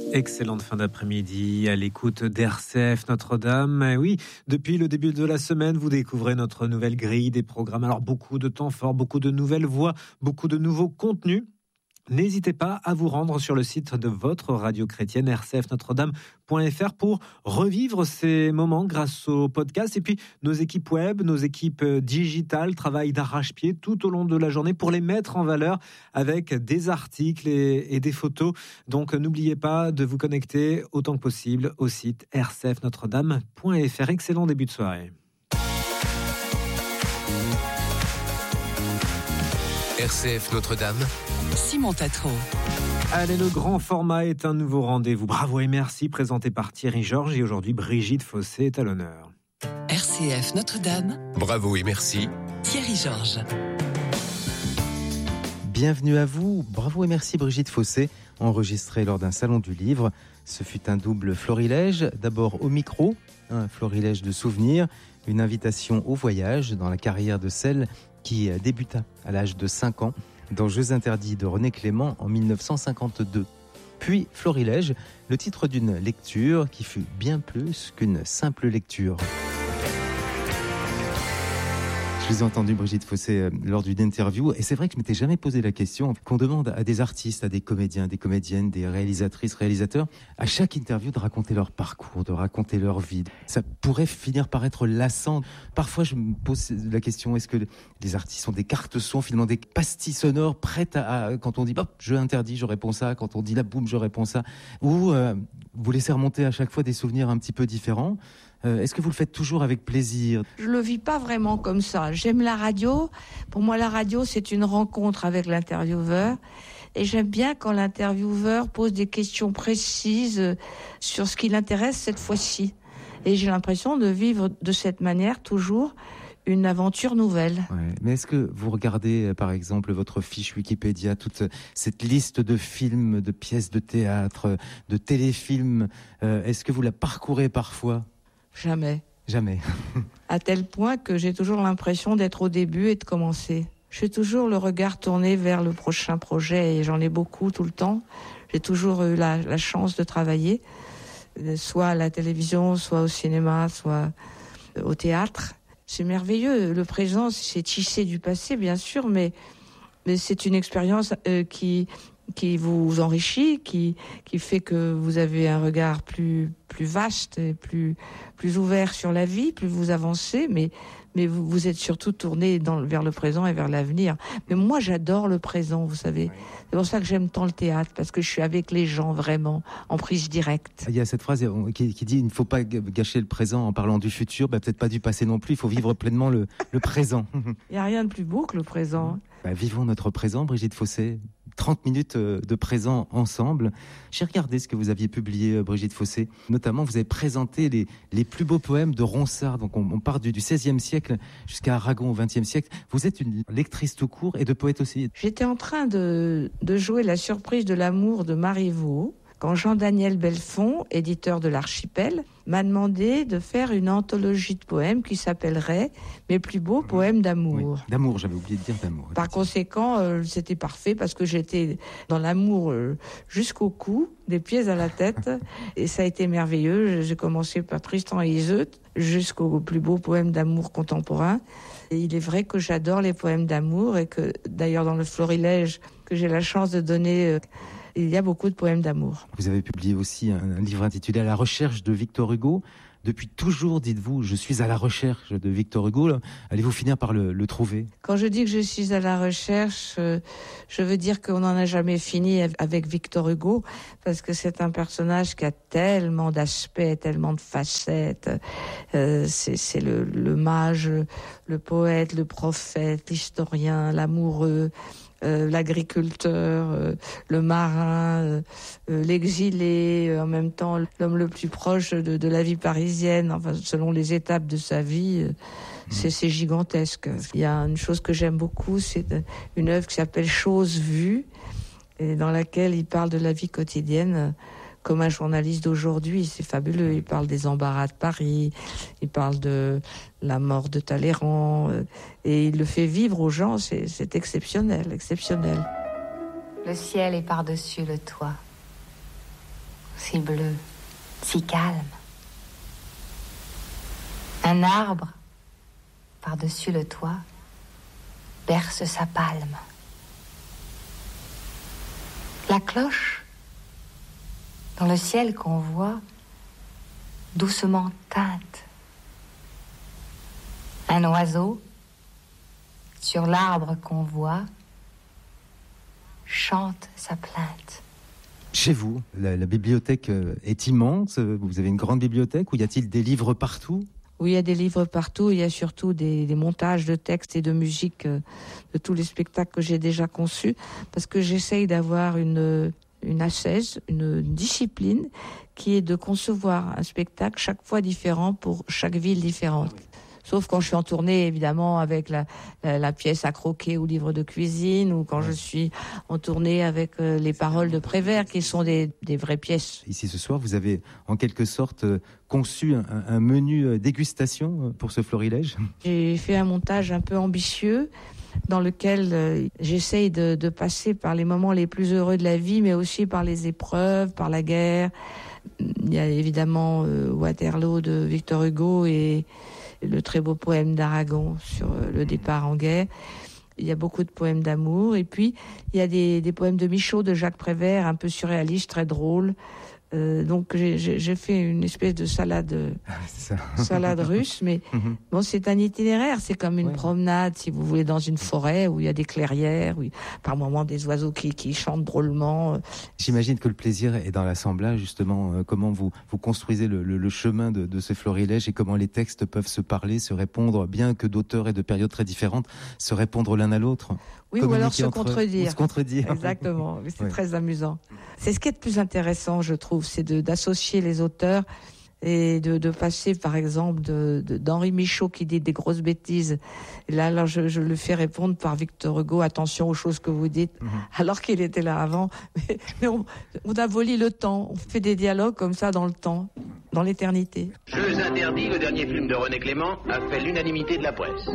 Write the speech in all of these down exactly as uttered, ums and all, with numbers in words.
Excellente fin d'après-midi à l'écoute d'R C F Notre-Dame. Oui, depuis le début de la semaine, vous découvrez notre nouvelle grille des programmes. Alors beaucoup de temps fort, beaucoup de nouvelles voix, beaucoup de nouveaux contenus. N'hésitez pas à vous rendre sur le site de votre radio chrétienne r c f notre dame point f r pour revivre ces moments grâce au podcast. Et puis nos équipes web, nos équipes digitales travaillent d'arrache-pied tout au long de la journée pour les mettre en valeur avec des articles et, et des photos. Donc n'oubliez pas de vous connecter autant que possible au site r c f notre dame point f r. Excellent début de soirée. R C F Notre-Dame, Simon Tatro. Allez, le grand format est un nouveau rendez-vous. Bravo et merci, présenté par Thierry Georges. Et aujourd'hui, Brigitte Fossé est à l'honneur. R C F Notre-Dame. Bravo et merci, Thierry Georges. Bienvenue à vous. Bravo et merci, Brigitte Fossé, enregistrée lors d'un salon du livre. Ce fut un double florilège. D'abord au micro, un florilège de souvenirs, une invitation au voyage dans la carrière de celle qui débuta à l'âge de cinq ans dans Jeux interdits de René Clément en mille neuf cent cinquante-deux. Puis Florilège, le titre d'une lecture qui fut bien plus qu'une simple lecture. Je vous ai entendu, Brigitte Fossé, lors d'une interview, et c'est vrai que je ne m'étais jamais posé la question qu'on demande à des artistes, à des comédiens, des comédiennes, des réalisatrices, réalisateurs, à chaque interview de raconter leur parcours, de raconter leur vie. Ça pourrait finir par être lassant. Parfois, je me pose la question, est-ce que les artistes ont des cartes son, finalement des pastilles sonores prêtes à, à quand on dit, hop, jeu interdit, je réponds ça, quand on dit là, boum, je réponds ça, ou euh, vous laissez remonter à chaque fois des souvenirs un petit peu différents. Euh, est-ce que vous le faites toujours avec plaisir ? Je le vis pas vraiment comme ça. J'aime la radio. Pour moi, la radio, c'est une rencontre avec l'intervieweur. Et j'aime bien quand l'intervieweur pose des questions précises sur ce qui l'intéresse cette fois-ci. Et j'ai l'impression de vivre de cette manière toujours une aventure nouvelle. Ouais. Mais est-ce que vous regardez, par exemple, votre fiche Wikipédia, toute cette liste de films, de pièces de théâtre, de téléfilms, euh, est-ce que vous la parcourez parfois ? Jamais. Jamais. À tel point que j'ai toujours l'impression d'être au début et de commencer. J'ai toujours le regard tourné vers le prochain projet et j'en ai beaucoup tout le temps. J'ai toujours eu la, la chance de travailler, soit à la télévision, soit au cinéma, soit au théâtre. C'est merveilleux. Le présent, c'est tissé du passé, bien sûr, mais, mais c'est une expérience euh, qui... qui vous enrichit, qui qui fait que vous avez un regard plus plus vaste et plus plus ouvert sur la vie, plus vous avancez, mais mais vous, vous êtes surtout tourné dans, vers le présent et vers l'avenir. Mais moi, j'adore le présent, vous savez. C'est pour ça que j'aime tant le théâtre, parce que je suis avec les gens vraiment en prise directe. Il y a cette phrase qui, qui dit il ne faut pas gâcher le présent en parlant du futur, bah, peut-être pas du passé non plus. Il faut vivre pleinement le le présent. Il n'y a rien de plus beau que le présent. Bah, vivons notre présent, Brigitte Fossé. trente minutes de présent ensemble. J'ai regardé ce que vous aviez publié, Brigitte Fossé. Notamment, vous avez présenté les, les plus beaux poèmes de Ronsard. Donc, on, on part du, du seizième siècle jusqu'à Aragon au vingtième siècle. Vous êtes une lectrice tout court et de poète aussi. J'étais en train de, de jouer La surprise de l'amour de Marivaux quand Jean-Daniel Belfond, éditeur de l'Archipel, m'a demandé de faire une anthologie de poèmes qui s'appellerait « Mes plus beaux poèmes d'amour ». Oui, d'amour, j'avais oublié de dire d'amour. Par conséquent, euh, c'était parfait parce que j'étais dans l'amour euh, jusqu'au cou, des pieds à la tête, et ça a été merveilleux. J'ai commencé par Tristan et Iseut jusqu'aux plus beaux poèmes d'amour contemporains. Et il est vrai que j'adore les poèmes d'amour et que d'ailleurs dans le florilège que j'ai la chance de donner, euh, il y a beaucoup de poèmes d'amour. Vous avez publié aussi un, un livre intitulé « À la recherche de Victor Hugo ». Depuis toujours, dites-vous, je suis à la recherche de Victor Hugo. Là. Allez-vous finir par le, le trouver ? Quand je dis que je suis à la recherche, euh, je veux dire qu'on n'en a jamais fini avec Victor Hugo, parce que c'est un personnage qui a tellement d'aspects, tellement de facettes. Euh, c'est, c'est le, le mage, le poète, le prophète, l'historien, l'amoureux, Euh, l'agriculteur, euh, le marin, euh, euh, l'exilé, euh, en même temps l'homme le plus proche de, de la vie parisienne, enfin selon les étapes de sa vie, euh, mmh. c'est, c'est gigantesque. Il y a une chose que j'aime beaucoup, c'est une œuvre qui s'appelle Choses vues, et dans laquelle il parle de la vie quotidienne comme un journaliste d'aujourd'hui. C'est fabuleux. Il parle des embarras de Paris, il parle de la mort de Talleyrand, et il le fait vivre aux gens. C'est, c'est exceptionnel, exceptionnel. Le ciel est par-dessus le toit. si bleu, si calme. Un arbre, par-dessus le toit, berce sa palme. La cloche, dans le ciel qu'on voit, doucement teinte. Un oiseau, sur l'arbre qu'on voit, chante sa plainte. Chez vous, la, la bibliothèque est immense. Vous avez une grande bibliothèque où y a-t-il des livres partout ? Oui, il y a des livres partout. Il y a surtout des, des montages de textes et de musique euh, de tous les spectacles que j'ai déjà conçus, parce que j'essaye d'avoir une, une ascèse, une discipline qui est de concevoir un spectacle chaque fois différent pour chaque ville différente. Sauf quand je suis en tournée, évidemment, avec la, la, la pièce à croquer ou livre de cuisine, ou quand je suis en tournée avec euh, les paroles de Prévert, qui sont des, des vraies pièces. Ici, ce soir, vous avez en quelque sorte euh, conçu un, un menu dégustation pour ce florilège. J'ai fait un montage un peu ambitieux, dans lequel euh, j'essaye de, de passer par les moments les plus heureux de la vie, mais aussi par les épreuves, par la guerre. Il y a évidemment euh, Waterloo de Victor Hugo et le très beau poème d'Aragon sur le départ en guerre. Il y a beaucoup de poèmes d'amour. Et puis, il y a des, des poèmes de Michaud, de Jacques Prévert, un peu surréalistes, très drôles. Euh, donc, j'ai, j'ai fait une espèce de salade, c'est ça. salade russe. Mais mm-hmm. bon, c'est un itinéraire. C'est comme une ouais. promenade, si vous voulez, dans une forêt où il y a des clairières, où il y a par moments des oiseaux qui, qui chantent drôlement. J'imagine que le plaisir est dans l'assemblage, justement. Euh, comment vous, vous construisez le, le, le chemin de, de ce florilège et comment les textes peuvent se parler, se répondre, bien que d'auteurs et de périodes très différentes, se répondre l'un à l'autre. Oui, ou alors se contredire. Ou se contredire. Exactement. C'est oui. très amusant. C'est ce qui est le plus intéressant, je trouve, c'est de, d'associer les auteurs et de, de passer, par exemple, de, de, d'Henri Michaud qui dit des grosses bêtises. Et là, alors je, je le fais répondre par Victor Hugo, attention aux choses que vous dites, mmh. alors qu'il était là avant. Mais, mais on, on abolit le temps. On fait des dialogues comme ça dans le temps, dans l'éternité. Jeux interdits, le dernier film de René Clément, a fait l'unanimité de la presse.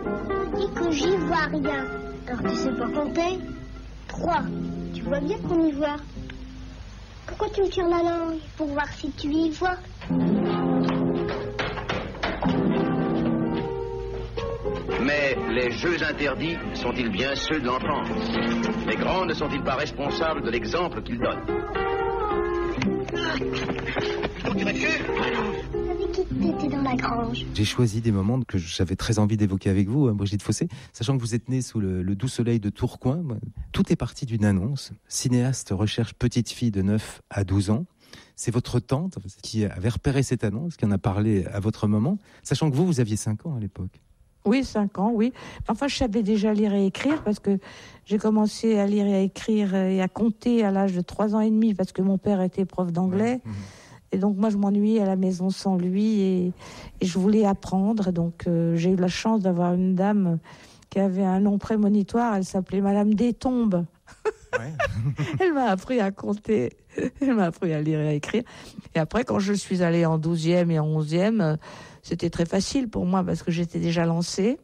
Dis que j'y vois rien. Alors tu sais pas compter? Trois. Tu vois bien qu'on y voit. Pourquoi tu me tires la langue? Pour voir si tu y vois. Mais les jeux interdits sont-ils bien ceux de l'enfance? Les grands ne sont-ils pas responsables de l'exemple qu'ils donnent? Avec qui t'étais dans la grange? J'ai choisi des moments que j'avais très envie d'évoquer avec vous, Brigitte Fossé, sachant que vous êtes née sous le, le doux soleil de Tourcoing. Tout est parti d'une annonce. Cinéaste recherche petite fille de neuf à douze ans. C'est votre tante qui avait repéré cette annonce, qui en a parlé à votre maman, sachant que vous, vous aviez cinq ans à l'époque. Oui, cinq ans, oui. Enfin, je savais déjà lire et écrire parce que j'ai commencé à lire et à écrire et à compter à l'âge de trois ans et demi parce que mon père était prof d'anglais. Ouais. Et donc, moi, je m'ennuyais à la maison sans lui et, et je voulais apprendre. Donc, euh, j'ai eu la chance d'avoir une dame qui avait un nom prémonitoire. Elle s'appelait Madame Détombe. Ouais. Elle m'a appris à compter. Elle m'a appris à lire et à écrire. Et après, quand je suis allée en douzième et en onzième, c'était très facile pour moi parce que j'étais déjà lancée.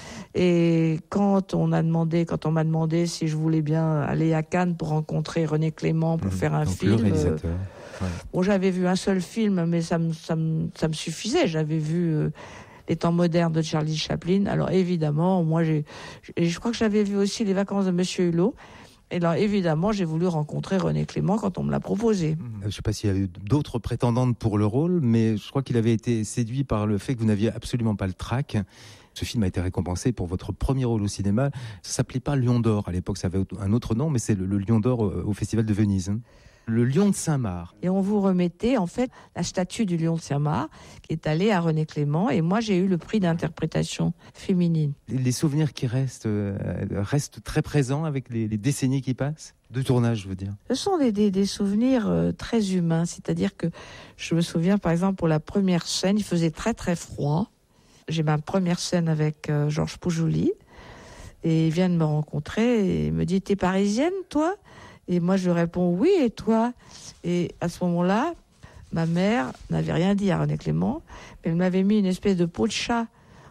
Et quand on a demandé, quand on m'a demandé si je voulais bien aller à Cannes pour rencontrer René Clément pour mmh, faire un film, le réalisateur. Euh, ouais. Bon, j'avais vu un seul film, mais ça me ça me ça me suffisait. J'avais vu euh, Les Temps modernes de Charlie Chaplin. Alors évidemment, moi j'ai, et je crois que j'avais vu aussi Les Vacances de Monsieur Hulot. Et là, évidemment, j'ai voulu rencontrer René Clément quand on me l'a proposé. Je ne sais pas s'il y a eu d'autres prétendantes pour le rôle, mais je crois qu'il avait été séduit par le fait que vous n'aviez absolument pas le trac. Ce film a été récompensé pour votre premier rôle au cinéma. Ça ne s'appelait pas Lion d'Or. À l'époque, ça avait un autre nom, mais c'est le, le Lion d'Or au, au Festival de Venise. Le Lion de Saint-Marc. Et on vous remettait en fait la statue du Lion de Saint-Marc qui est allée à René Clément et moi j'ai eu le prix d'interprétation féminine. Les souvenirs qui restent euh, restent très présents avec les, les décennies qui passent de tournage, je veux dire. Ce sont des, des, des souvenirs euh, très humains, c'est-à-dire que je me souviens par exemple pour la première scène, il faisait très très froid. J'ai ma première scène avec euh, Georges Poujouli et il vient de me rencontrer et il me dit « T'es parisienne toi ?» Et moi, je réponds « Oui, et toi ?» Et à ce moment-là, ma mère n'avait rien dit à René Clément, mais elle m'avait mis une espèce de peau de chat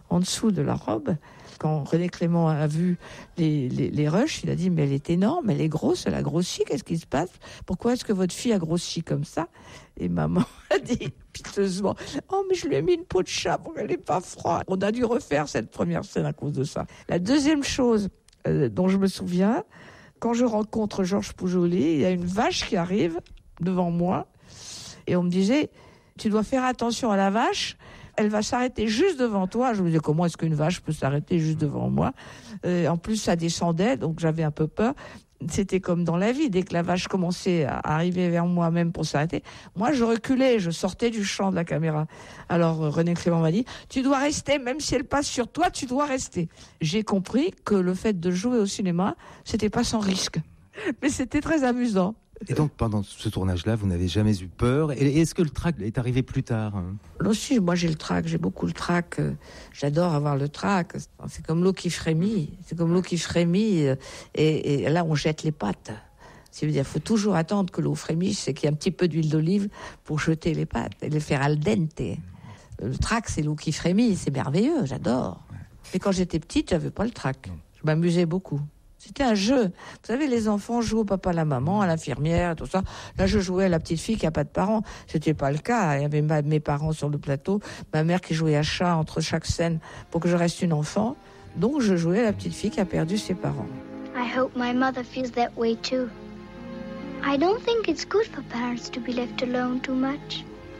en dessous de la robe. Quand René Clément a vu les, les, les rushs, il a dit « Mais elle est énorme, elle est grosse, elle a grossi, qu'est-ce qui se passe? Pourquoi est-ce que votre fille a grossi comme ça ?» Et maman a dit piteusement « Oh, mais je lui ai mis une peau de chat pour qu'elle n'ait pas froid. » On a dû refaire cette première scène à cause de ça. La deuxième chose euh, dont je me souviens, quand je rencontre Georges Poujoly, il y a une vache qui arrive devant moi et on me disait « Tu dois faire attention à la vache. Elle va s'arrêter juste devant toi. » Je me disais, comment est-ce qu'une vache peut s'arrêter juste devant moi? euh, En plus, ça descendait, donc j'avais un peu peur. C'était comme dans la vie. Dès que la vache commençait à arriver vers moi, même pour s'arrêter, moi, je reculais, je sortais du champ de la caméra. Alors, René Clément m'a dit, tu dois rester, même si elle passe sur toi, tu dois rester. J'ai compris que le fait de jouer au cinéma, c'était pas sans risque. Mais c'était très amusant. Et donc, pendant ce tournage-là, vous n'avez jamais eu peur. Et est-ce que le trac est arrivé plus tard? Non, si, moi j'ai le trac, j'ai beaucoup le trac. J'adore avoir le trac. C'est comme l'eau qui frémit. C'est comme l'eau qui frémit. Et, et là, on jette les pâtes. C'est-à-dire, il faut toujours attendre que l'eau frémisse, c'est qu'il y a un petit peu d'huile d'olive pour jeter les pâtes et les faire al dente. Le trac, c'est l'eau qui frémit. C'est merveilleux, j'adore. Mais quand j'étais petite, j'avais pas le trac. Je m'amusais beaucoup. C'était un jeu. Vous savez, les enfants jouent au papa, à la maman, à l'infirmière, tout ça. Là, je jouais à la petite fille qui n'a pas de parents. C'était pas le cas. Il y avait ma, mes parents sur le plateau, ma mère qui jouait à chat entre chaque scène pour que je reste une enfant. Donc, je jouais à la petite fille qui a perdu ses parents. I hope my mother feels that way too. I don't think it's good for parents to be left alone too much.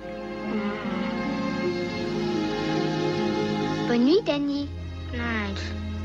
Bonne nuit, Danny. Night.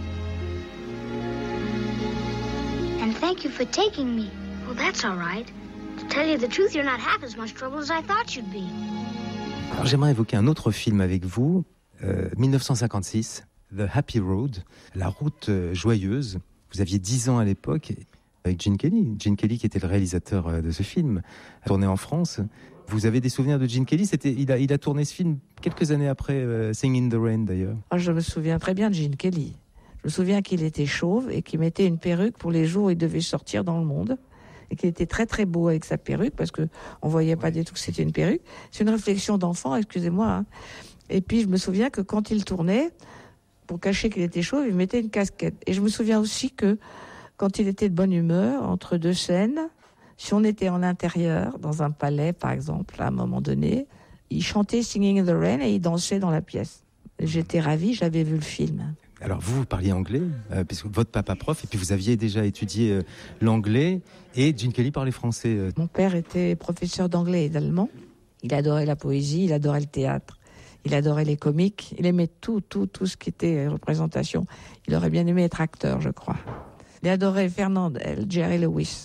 And thank you for taking me. Well, that's all right. To tell you the truth, you're not half as much trouble as I thought you'd be. Alors, j'aimerais évoquer un autre film avec vous, euh, dix-neuf cent cinquante-six, The Happy Road, La route euh, joyeuse. Vous aviez dix ans à l'époque, avec Gene Kelly. Gene Kelly qui était le réalisateur euh, de ce film, tourné en France. Vous avez des souvenirs de Gene Kelly? C'était, il, a, il a tourné ce film quelques années après euh, Singing in the Rain, d'ailleurs. Oh, je me souviens très bien de Gene Kelly. Je me souviens qu'il était chauve et qu'il mettait une perruque pour les jours où il devait sortir dans le monde. Et qu'il était très très beau avec sa perruque, parce qu'on ne voyait pas du tout que c'était une perruque. C'est une réflexion d'enfant, excusez-moi. Hein. Et puis je me souviens que quand il tournait, pour cacher qu'il était chauve, il mettait une casquette. Et je me souviens aussi que quand il était de bonne humeur, entre deux scènes, si on était en intérieur, dans un palais par exemple, à un moment donné, il chantait Singing in the Rain et il dansait dans la pièce. J'étais ravie, j'avais vu le film. Alors vous, vous parliez anglais, euh, puisque votre papa prof, et puis vous aviez déjà étudié euh, l'anglais, et Gene Kelly parlait français. Euh. Mon père était professeur d'anglais et d'allemand. Il adorait la poésie, il adorait le théâtre, il adorait les comiques, il aimait tout, tout, tout ce qui était représentation. Il aurait bien aimé être acteur, je crois. Il adorait Fernandel, Jerry Lewis.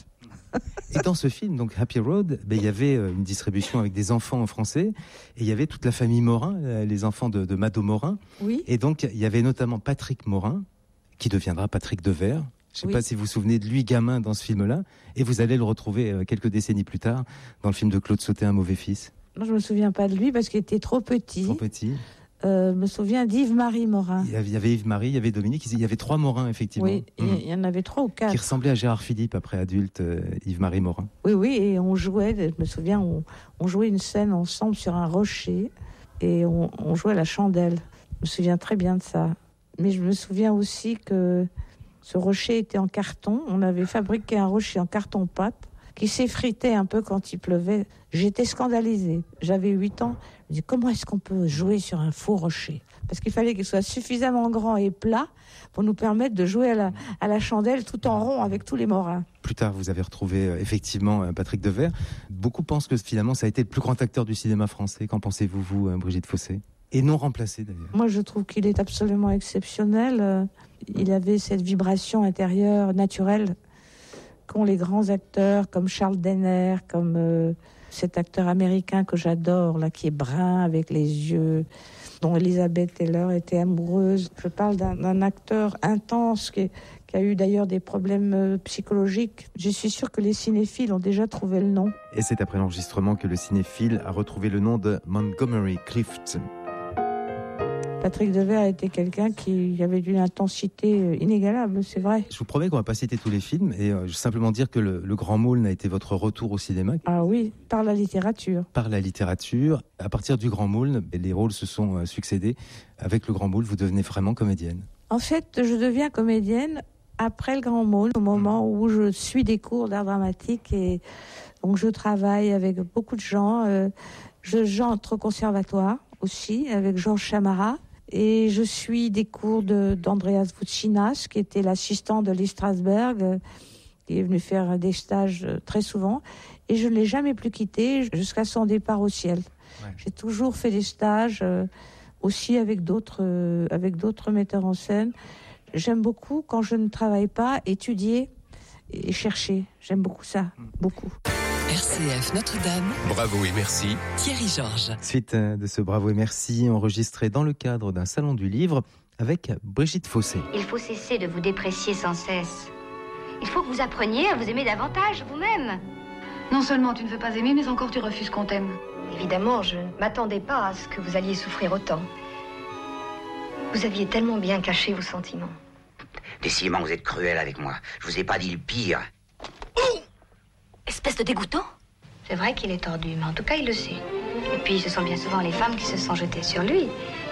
Et dans ce film, donc Happy Road, ben, il y avait une distribution avec des enfants en français, et il y avait toute la famille Morin, les enfants de, de Mado Morin. Oui. Et donc, il y avait notamment Patrick Morin, qui deviendra Patrick Devers. Je ne sais oui. pas si vous vous souvenez de lui, gamin, dans ce film-là, et vous allez le retrouver quelques décennies plus tard dans le film de Claude Sautet, Un mauvais fils. Non, je ne me souviens pas de lui parce qu'il était trop petit. Trop petit. Euh, je me souviens d'Yves-Marie Morin. Il y avait, il y avait Yves-Marie, il y avait Dominique, il y avait trois Morin, effectivement. Oui, mmh. il y en avait trois ou quatre. Qui ressemblaient à Gérard Philippe, après adulte, euh, Yves-Marie Morin. Oui, oui, et on jouait, je me souviens, on, on jouait une scène ensemble sur un rocher, et on, on jouait à la chandelle. Je me souviens très bien de ça. Mais je me souviens aussi que ce rocher était en carton. On avait fabriqué un rocher en carton-pâte, qui s'effritait un peu quand il pleuvait. J'étais scandalisée. J'avais huit ans. Je me dis, comment est-ce qu'on peut jouer sur un faux rocher? Parce qu'il fallait qu'il soit suffisamment grand et plat pour nous permettre de jouer à la, à la chandelle tout en rond avec tous les morins. Plus tard, vous avez retrouvé euh, effectivement euh, Patrick Devers. Beaucoup pensent que finalement, ça a été le plus grand acteur du cinéma français. Qu'en pensez-vous, vous, euh, Brigitte Fossé? Et non remplacé, d'ailleurs. Moi, je trouve qu'il est absolument exceptionnel. Euh, il avait cette vibration intérieure naturelle qu'ont les grands acteurs comme Charles Denner, comme euh, cet acteur américain que j'adore, là, qui est brun avec les yeux, dont Elizabeth Taylor était amoureuse. Je parle d'un, d'un acteur intense qui, qui a eu d'ailleurs des problèmes euh, psychologiques. Je suis sûre que les cinéphiles ont déjà trouvé le nom. Et c'est après l'enregistrement que le cinéphile a retrouvé le nom de Montgomery Clift. Patrick Devers était quelqu'un qui avait d'une intensité inégalable, c'est vrai. Je vous promets qu'on va pas citer tous les films et euh, simplement dire que le, le Grand Maulne a été votre retour au cinéma. Ah oui, par la littérature. Par la littérature. À partir du Grand Maulne, les rôles se sont euh, succédés. Avec le Grand Maulne, vous devenez vraiment comédienne. En fait, je deviens comédienne après le Grand Maulne, au moment où je suis des cours d'art dramatique et donc je travaille avec beaucoup de gens. Euh, je j'entre au conservatoire aussi avec Georges Chamara et je suis des cours de, d'Andreas Voutsinas, qui était l'assistant de Lee Strasberg, euh, qui est venu faire des stages euh, très souvent et je ne l'ai jamais plus quitté jusqu'à son départ au ciel. Ouais. J'ai toujours fait des stages euh, aussi avec d'autres, euh, avec d'autres metteurs en scène. J'aime beaucoup, quand je ne travaille pas, étudier et chercher. J'aime beaucoup ça, beaucoup. R C F Notre-Dame. Bravo et merci. Thierry Georges. Suite de ce Bravo et merci, enregistré dans le cadre d'un salon du livre avec Brigitte Fossé. Il faut cesser de vous déprécier sans cesse. Il faut que vous appreniez à vous aimer davantage vous-même. Non seulement tu ne veux pas aimer, mais encore tu refuses qu'on t'aime. Évidemment, je ne m'attendais pas à ce que vous alliez souffrir autant. Vous aviez tellement bien caché vos sentiments. Décidément, vous êtes cruel avec moi. Je vous ai pas dit le pire. Oh ! Espèce de dégoûtant. C'est vrai qu'il est tordu, mais en tout cas, il le sait. Et puis, ce sont bien souvent les femmes qui se sont jetées sur lui.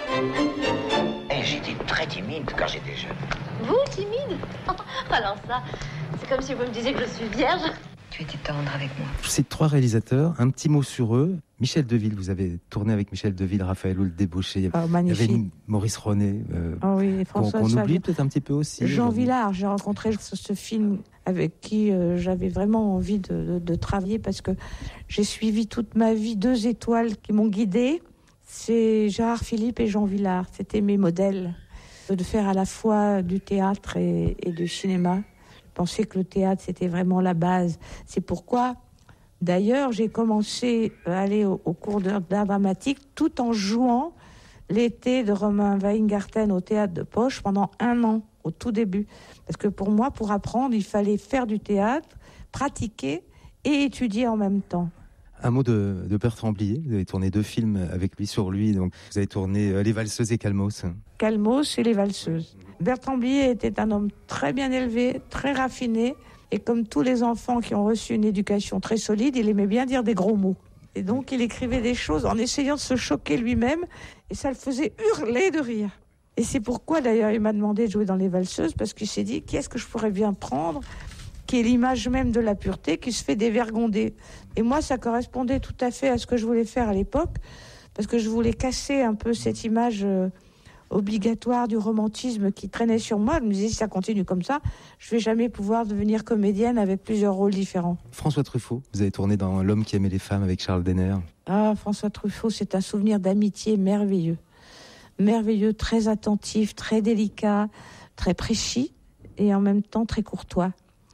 Eh, j'étais très timide quand j'étais jeune. Vous, timide? Alors ça, c'est comme si vous me disiez que je suis vierge. Tu étais tendre avec moi. Ces trois réalisateurs, un petit mot sur eux. Michel Deville, vous avez tourné avec Michel Deville, Raphaël Houle Débauché. Oh, il y avait Maurice René, euh, oh oui, et François qu'on, qu'on oublie peut-être un petit peu aussi. Jean Vilar, j'ai rencontré ce, ce film avec qui euh, j'avais vraiment envie de, de, de travailler parce que j'ai suivi toute ma vie deux étoiles qui m'ont guidée. C'est Gérard Philippe et Jean Vilar. C'était mes modèles de faire à la fois du théâtre et, et du cinéma. Je pensais que le théâtre, c'était vraiment la base. C'est pourquoi, d'ailleurs, j'ai commencé à aller au, au cours d'art dramatique tout en jouant l'été de Romain Weingarten au théâtre de Poche pendant un an, au tout début. Parce que pour moi, pour apprendre, il fallait faire du théâtre, pratiquer et étudier en même temps. Un mot de, de Bertrand Blier. Vous avez tourné deux films avec lui, sur lui. Donc, vous avez tourné Les Valseuses et Calmos. Calmos et Les Valseuses. Bertrand Blier était un homme très bien élevé, très raffiné. Et comme tous les enfants qui ont reçu une éducation très solide, il aimait bien dire des gros mots. Et donc, il écrivait des choses en essayant de se choquer lui-même. Et ça le faisait hurler de rire. Et c'est pourquoi, d'ailleurs, il m'a demandé de jouer dans Les Valseuses, parce qu'il s'est dit, qu'est-ce que je pourrais bien prendre, qui est l'image même de la pureté, qui se fait dévergonder. Et moi, ça correspondait tout à fait à ce que je voulais faire à l'époque, parce que je voulais casser un peu cette image euh, obligatoire du romantisme qui traînait sur moi. Je me disais, si ça continue comme ça, je vais jamais pouvoir devenir comédienne avec plusieurs rôles différents. François Truffaut, vous avez tourné dans L'homme qui aimait les femmes avec Charles Denner. Ah, François Truffaut, c'est un souvenir d'amitié merveilleux. Merveilleux, très attentif, très délicat, très précis et en même temps très courtois.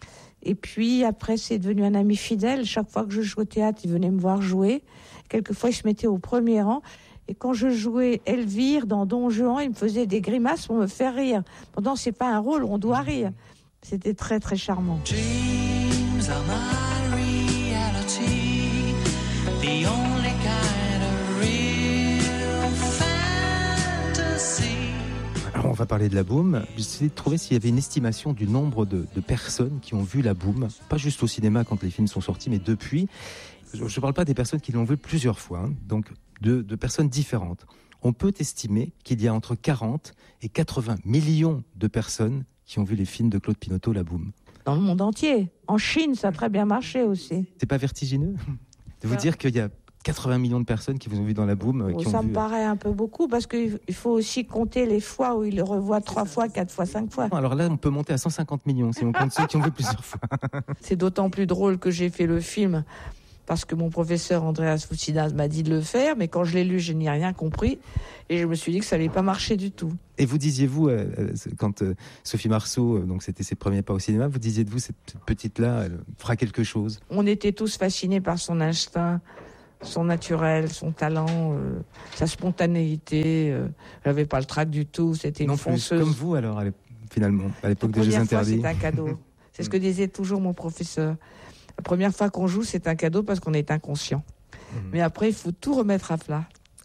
Et puis après, c'est devenu un ami fidèle. Chaque fois que je jouais au théâtre, il venait me voir jouer. Quelquefois, il se mettait au premier rang. Et quand je jouais Elvire dans Don Juan, il me faisait des grimaces pour me faire rire. Pourtant, c'est pas un rôle où on doit rire. C'était très, très charmant. Dreams are my reality, the only kind of real fantasy. Alors, on va parler de La Boum. J'ai essayé de trouver s'il y avait une estimation du nombre de, de personnes qui ont vu La Boum. Pas juste au cinéma quand les films sont sortis, mais depuis. Je ne parle pas des personnes qui l'ont vu plusieurs fois, hein, donc de, de personnes différentes. On peut estimer qu'il y a entre quarante et quatre-vingts millions de personnes qui ont vu les films de Claude Pinoteau, La Boum. Dans le monde entier. En Chine, ça a très bien marché aussi. C'est pas vertigineux de vous ouais. dire qu'il y a quatre-vingts millions de personnes qui vous ont vu dans La Boum. Qui ça ont me vu... paraît un peu beaucoup parce qu'il faut aussi compter les fois où il le revoit trois fois, quatre fois, cinq fois. Alors là, on peut monter à cent cinquante millions si on compte ceux qui ont vu plusieurs fois. C'est d'autant plus drôle que j'ai fait le film parce que mon professeur Andreas Voutsinas m'a dit de le faire, mais quand je l'ai lu, je n'y ai rien compris et je me suis dit que ça n'allait pas marcher du tout. Et vous disiez-vous, euh, quand euh, Sophie Marceau, euh, donc c'était ses premiers pas au cinéma, vous disiez de vous, cette petite-là, elle fera quelque chose? On était tous fascinés par son instinct, son naturel, son talent, euh, sa spontanéité. Euh, elle n'avait pas le trac du tout, c'était une non fonceuse. Plus, comme vous alors, finalement, à l'époque des Jeux interdits. C'est un cadeau. C'est ce que disait toujours mon professeur. La première fois qu'on joue, c'est un cadeau parce qu'on est inconscient. Mmh. Mais après, il faut tout remettre à plat.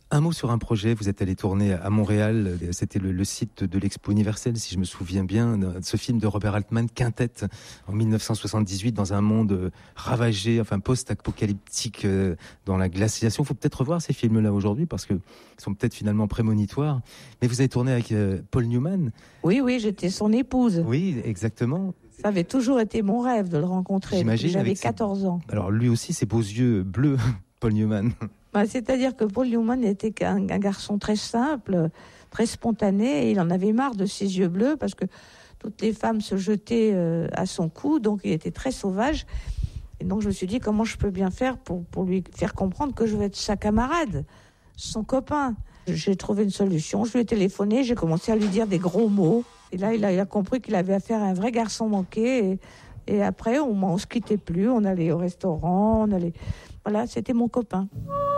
Un mot sur un projet, vous êtes allé tourner à Montréal, c'était le, le site de l'Expo universelle, si je me souviens bien, ce film de Robert Altman, Quintette, en dix-neuf cent soixante-dix-huit, dans un monde ravagé, enfin post-apocalyptique, dans la glaciation. Il faut peut-être revoir ces films-là aujourd'hui, parce qu'ils sont peut-être finalement prémonitoires. Mais vous avez tourné avec Paul Newman. Oui, oui, j'étais son épouse. Oui, exactement. Ça avait toujours été mon rêve de le rencontrer. J'imagine. J'avais ses... quatorze ans. Alors lui aussi, ses beaux yeux bleus, Paul Newman. Bah, c'est-à-dire que Paul Newman était un, un garçon très simple, très spontané, et il en avait marre de ses yeux bleus parce que toutes les femmes se jetaient euh, à son cou, donc il était très sauvage. Et donc je me suis dit comment je peux bien faire pour, pour lui faire comprendre que je veux être sa camarade, son copain. J'ai trouvé une solution, je lui ai téléphoné, j'ai commencé à lui dire des gros mots. Et là, il a, il a compris qu'il avait affaire à un vrai garçon manqué. Et, et après, on ne se quittait plus, on allait au restaurant, on allait... Voilà, c'était mon copain.